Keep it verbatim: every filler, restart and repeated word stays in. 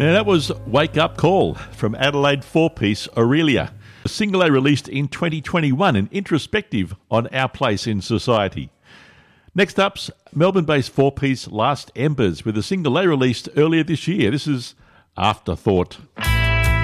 And that was Wake Up Call from Adelaide four-piece Aurelia. A single they released in twenty twenty-one, an introspective on our place in society. Next up's Melbourne-based four-piece Last Embers with a single they released earlier this year. This is Afterthought.